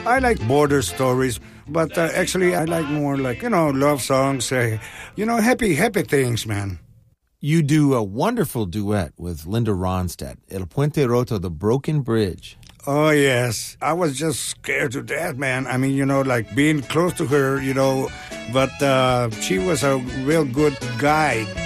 I like border stories, but actually I like more like, love songs, happy things, man. You do a wonderful duet with Linda Ronstadt, El Puente Roto, The Broken Bridge. Oh, yes. I was just scared to death, man. I mean, being close to her, but she was a real good guide.